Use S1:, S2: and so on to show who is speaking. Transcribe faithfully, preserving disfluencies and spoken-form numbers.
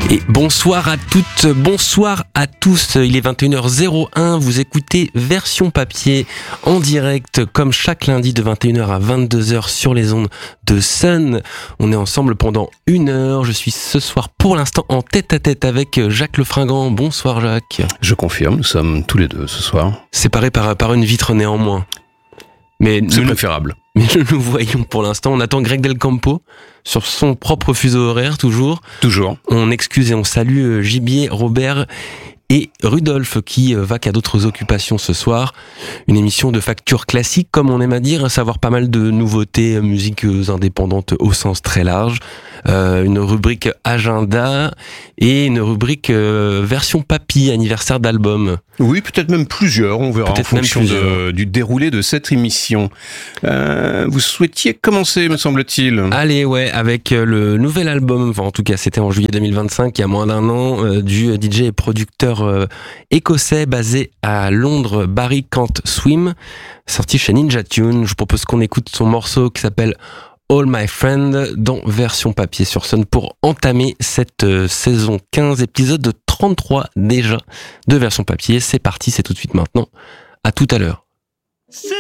S1: Et bonsoir à toutes, bonsoir à tous, il est vingt et une heures zéro un, vous écoutez Version Papier en direct comme chaque lundi de vingt et une heures à vingt-deux heures sur les ondes de Sun. On est ensemble pendant une heure, je suis ce soir pour l'instant en tête à tête avec Jacques Lefringant. Bonsoir Jacques.
S2: Je confirme, nous sommes tous les deux ce soir.
S1: Séparés par, par une vitre néanmoins. Mais
S2: c'est
S1: nous,
S2: préférable.
S1: Mais nous nous voyons pour l'instant. On attend Greg Del Campo sur son propre fuseau horaire, toujours.
S2: Toujours.
S1: On excuse et on salue Gibier, Robert et Rudolph qui va qu'à d'autres occupations ce soir. Une émission de facture classique, comme on aime à dire, à savoir pas mal de nouveautés, musiques indépendantes au sens très large. Euh, une rubrique agenda et une rubrique euh, version papy, anniversaire d'album.
S2: Oui, peut-être même plusieurs, on verra
S1: peut-être
S2: en fonction de, du déroulé de cette émission. Euh, vous souhaitiez commencer, me semble-t-il.
S1: Allez, ouais, avec le nouvel album, enfin en tout cas c'était en juillet deux mille vingt-cinq, il y a moins d'un an, euh, du D J et producteur euh, écossais basé à Londres, Barry Can't Swim, sorti chez Ninja Tune. Je propose qu'on écoute son morceau qui s'appelle All My Friend dans Version Papier sur Sun pour entamer cette euh, saison quinze, épisode de trente-trois déjà de Version Papier. C'est parti, c'est tout de suite maintenant. À tout à l'heure.